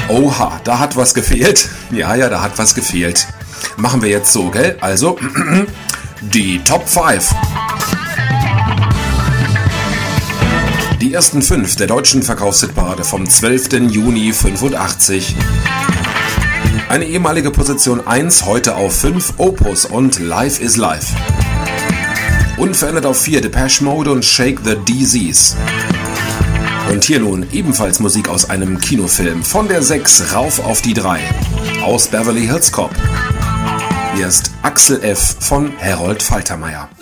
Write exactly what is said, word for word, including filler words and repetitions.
Oha, da hat was gefehlt. Ja, ja, da hat was gefehlt. Machen wir jetzt so, gell? Also, die Top fünf. Die ersten fünf der deutschen Verkaufshitparade vom zwölften Juni fünfundachtzig. Eine ehemalige Position eins, heute auf fünf, Opus und Life is Life. Unverändert auf vier, Depeche Mode und Shake the Disease. Und hier nun ebenfalls Musik aus einem Kinofilm. Von der sechs rauf auf die drei. Aus Beverly Hills Cop. Hier ist Axel F. von Herold Faltermeier.